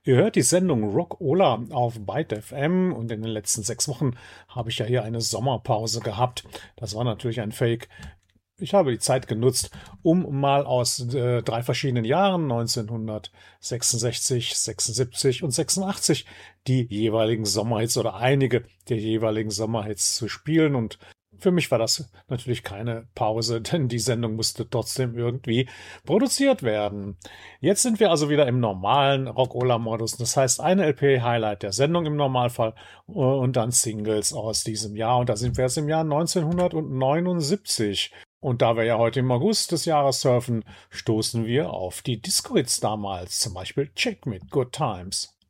Ihr hört die Sendung Rock-Ola auf Byte FM und in den letzten 6 Wochen habe ich ja hier eine Sommerpause gehabt. Das war natürlich ein Fake. Ich habe die Zeit genutzt, um mal aus 3 verschiedenen Jahren, 1966, 76 und 86, die jeweiligen Sommerhits oder einige der jeweiligen Sommerhits zu spielen. Und für mich war das natürlich keine Pause, denn die Sendung musste trotzdem irgendwie produziert werden. Jetzt sind wir also wieder im normalen Rock-Ola-Modus. Das heißt, eine LP-Highlight der Sendung im Normalfall und dann Singles aus diesem Jahr. Und da sind wir jetzt im Jahr 1979. Und da wir ja heute im August des Jahres surfen, stoßen wir auf die Disco-Hits damals, zum Beispiel Chick mit Good Times.